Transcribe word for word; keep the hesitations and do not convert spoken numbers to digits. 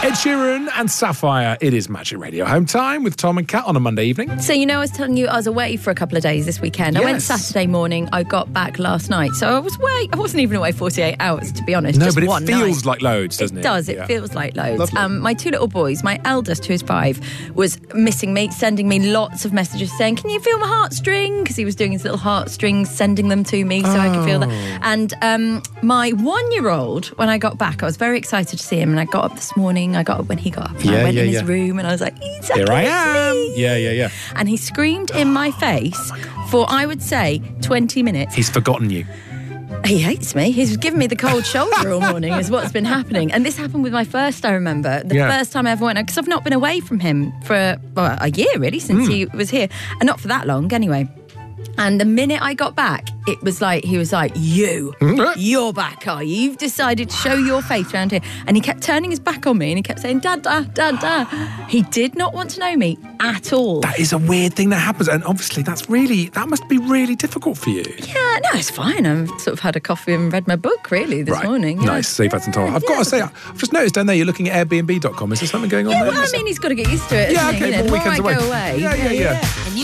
Ed Sheeran and Sapphire. It is Magic Radio Home Time with Tom and Kat on a Monday evening. So, you know, I was telling you I was away for a couple of days this weekend. I went Yes. Saturday morning. I got back last night. So I was away. I wasn't even away forty-eight hours, to be honest. No, just but it one feels night. like loads, doesn't it? It does. It Yeah. feels like loads. Lovely. Um, my two little boys, my eldest, who's five, was missing me, sending me lots of messages saying, can you feel my heartstring? Because he was doing his little heartstrings, sending them to me so I could feel that. And um, my one-year-old, when I got back, I was very excited to see him. And I got up this morning. I got up when he got up. And Yeah, I went yeah, in his yeah. room and I was like, Isa, Here I it's am. me. Yeah, yeah, yeah. And he screamed in my face for, I would say, twenty minutes. He's forgotten you. He hates me. He's given me the cold shoulder all morning is what's been happening. And this happened with my first, I remember. The Yeah. first time I ever went, because I've not been away from him for well, a year, really, since Mm. he was here. And not for that long, anyway. And the minute I got back, it was like, he was like, you, you're back, are you? You've decided to show your face around here. And he kept turning his back on me and he kept saying, Dad, Dad, Dad, Dad. He did not want to know me at all. That is a weird thing that happens. And obviously that's really, that must be really difficult for you. Yeah, no, it's fine. I've sort of had a coffee and read my book, really, this Right. morning. Yeah. Nice. So you've had some time. I've got to say, I've just noticed down there you're looking at Airbnb dot com. Is there something going on Yeah, there? well, I mean, he's got to get used to it. Yeah, isn't he? okay, You know, well, the more weekends I away. go away. Yeah, yeah, yeah. And you